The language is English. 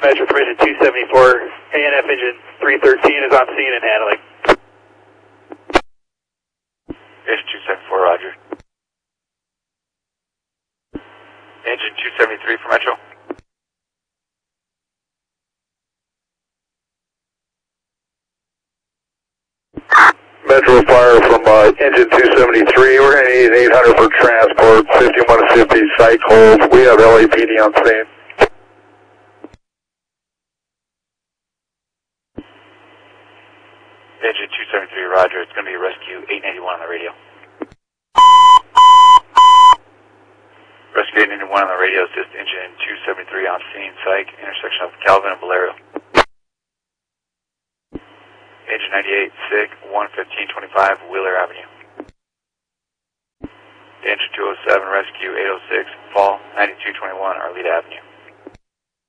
Metro for engine 274, ANF engine 313 is on scene and handling. Engine 274, roger. Engine 273 for Metro. Metro Fire from engine 273. We're going to need an 800 for transport, 5150 site hold. We have LAPD on scene. Engine 273, roger. It's going to be rescue 891 on the radio. Rescue 891 on the radio, assist engine 273 on scene, psych, intersection of Calvin and Bolero. Engine 98, SIG, 11525 Wheeler Avenue. Engine 207, rescue 806, fall 9221 Arleta Avenue.